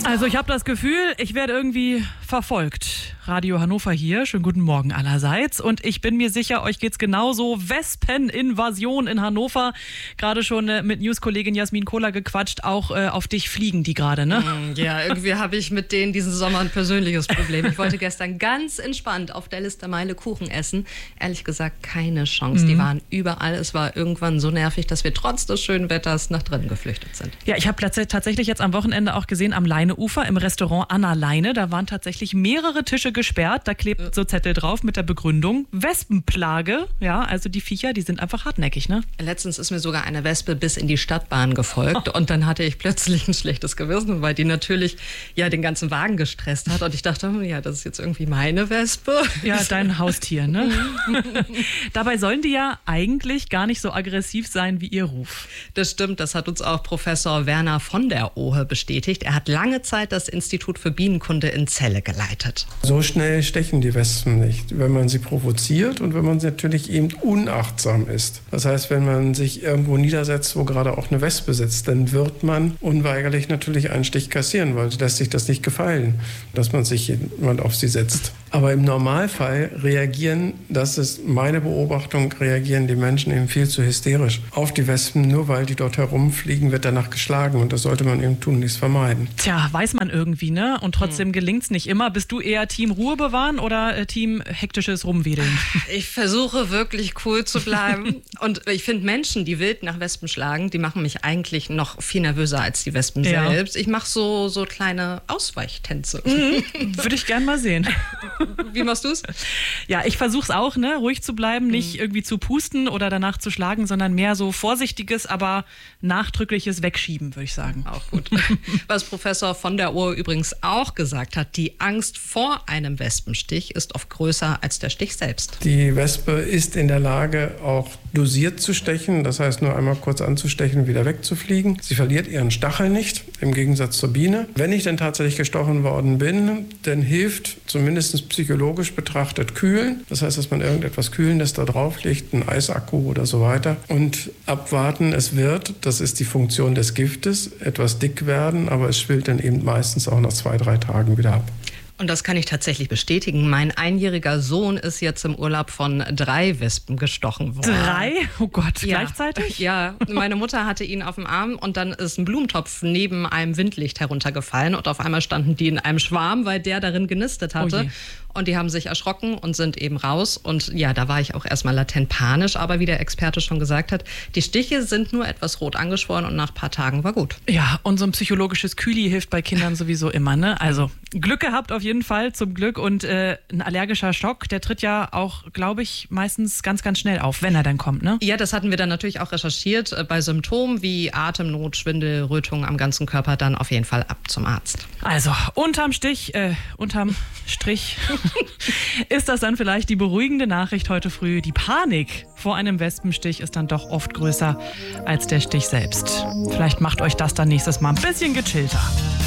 Also ich habe das Gefühl, ich werde irgendwie verfolgt. Radio Hannover hier, schönen guten Morgen allerseits. Und ich bin mir sicher, euch geht's genauso. Wespeninvasion in Hannover. Gerade schon mit News-Kollegin Jasmin Kohler gequatscht. Auch auf dich fliegen die gerade, ne? Ja, irgendwie habe ich mit denen diesen Sommer ein persönliches Problem. Ich wollte gestern ganz entspannt auf der Listermeile Kuchen essen. Ehrlich gesagt, keine Chance. Die waren überall. Es war irgendwann so nervig, dass wir trotz des schönen Wetters nach drinnen geflüchtet sind. Ja, ich habe tatsächlich jetzt am Wochenende auch gesehen, am Leineufer im Restaurant Anna Leine, da waren tatsächlich mehrere Tische gesperrt. Da klebt so Zettel drauf mit der Begründung Wespenplage. Ja, also die Viecher, die sind einfach hartnäckig, ne? Letztens ist mir sogar eine Wespe bis in die Stadtbahn gefolgt und dann hatte ich plötzlich ein schlechtes Gewissen, weil die natürlich ja den ganzen Wagen gestresst hat und ich dachte, ja, das ist jetzt irgendwie meine Wespe. Ja, dein Haustier, ne? Dabei sollen die ja eigentlich gar nicht so aggressiv sein wie ihr Ruf. Das stimmt, das hat uns auch Professor Werner von der Ohe bestätigt. Er hat lange Zeit das Institut für Bienenkunde in Celle geleitet. So schnell stechen die Wespen nicht, wenn man sie provoziert und wenn man natürlich eben unachtsam ist. Das heißt, wenn man sich irgendwo niedersetzt, wo gerade auch eine Wespe sitzt, dann wird man unweigerlich natürlich einen Stich kassieren, weil lässt sich das nicht gefallen, dass man sich jemand auf sie setzt. Aber im Normalfall das ist meine Beobachtung, reagieren die Menschen eben viel zu hysterisch auf die Wespen. Nur weil die dort herumfliegen, wird danach geschlagen und das sollte man eben tunlichst vermeiden. Tja, weiß man irgendwie, ne? Und trotzdem gelingt's nicht immer. Bist du eher Team Ruhe bewahren oder Team hektisches Rumwedeln? Ich versuche wirklich cool zu bleiben und ich finde Menschen, die wild nach Wespen schlagen, die machen mich eigentlich noch viel nervöser als die Wespen selbst. Ich mache so kleine Ausweichtänze. Würde ich gern mal sehen. Wie machst du's? Ja, ich versuch's auch, ne, ruhig zu bleiben, nicht irgendwie zu pusten oder danach zu schlagen, sondern mehr so vorsichtiges, aber nachdrückliches Wegschieben, würde ich sagen. Auch gut. Was Professor von der Ohe übrigens auch gesagt hat, die Angst vor einem Wespenstich ist oft größer als der Stich selbst. Die Wespe ist in der Lage, auch dosiert zu stechen, das heißt nur einmal kurz anzustechen und wieder wegzufliegen. Sie verliert ihren Stachel nicht, im Gegensatz zur Biene. Wenn ich dann tatsächlich gestochen worden bin, dann hilft zumindest psychologisch betrachtet kühlen. Das heißt, dass man irgendetwas Kühlendes da drauf legt, einen Eisakku oder so weiter. Und abwarten, es wird, das ist die Funktion des Giftes, etwas dick werden, aber es schwillt dann eben meistens auch nach 2-3 Tagen wieder ab. Und das kann ich tatsächlich bestätigen. Mein einjähriger Sohn ist jetzt im Urlaub von 3 Wespen gestochen worden. 3? Oh Gott, gleichzeitig? Ja, meine Mutter hatte ihn auf dem Arm und dann ist ein Blumentopf neben einem Windlicht heruntergefallen und auf einmal standen die in einem Schwarm, weil der darin genistet hatte. Und die haben sich erschrocken und sind eben raus. Und ja, da war ich auch erstmal latent panisch. Aber wie der Experte schon gesagt hat, die Stiche sind nur etwas rot angeschwollen und nach ein paar Tagen war gut. Ja, und so ein psychologisches Kühli hilft bei Kindern sowieso immer, ne? Also Glück gehabt auf jeden Fall, zum Glück. Und ein allergischer Schock, der tritt ja auch, glaube ich, meistens ganz, ganz schnell auf, wenn er dann kommt, ne? Ja, das hatten wir dann natürlich auch recherchiert. Bei Symptomen wie Atemnot, Schwindel, Rötung am ganzen Körper dann auf jeden Fall ab zum Arzt. Also unterm Strich ist das dann vielleicht die beruhigende Nachricht heute früh. Die Panik vor einem Wespenstich ist dann doch oft größer als der Stich selbst. Vielleicht macht euch das dann nächstes Mal ein bisschen gechillter.